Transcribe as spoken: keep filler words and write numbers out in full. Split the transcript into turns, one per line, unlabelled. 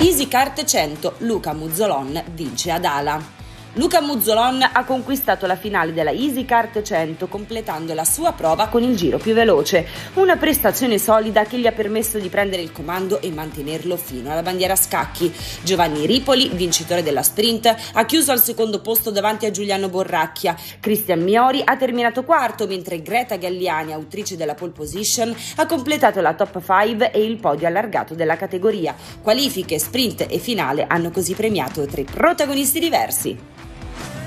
Easy Kart cento, Luca Muzzolon vince ad Ala. Luca Muzzolon ha conquistato la finale della Easy Kart cento completando la sua prova con il giro più veloce, una prestazione solida che gli ha permesso di prendere il comando e mantenerlo fino alla bandiera a scacchi. Giovanni Ripoli, vincitore della sprint, ha chiuso al secondo posto davanti a Giuliano Borracchia. Cristian Miori ha terminato quarto, mentre Greta Galliani, autrice della pole position, ha completato la top cinque e il podio allargato della categoria. Qualifiche, sprint e finale hanno così premiato tre protagonisti diversi.